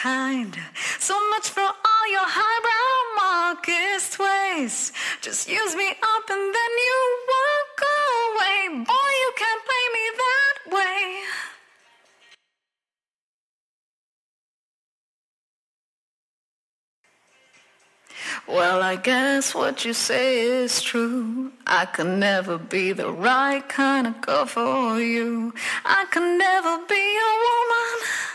kind. So much for all your highbrow Marxist ways. Just use me up and then you walk away. Boy, you can't play me that way. Well, I guess what you say is true. I could never be the right kind of girl for you. I could never be a woman.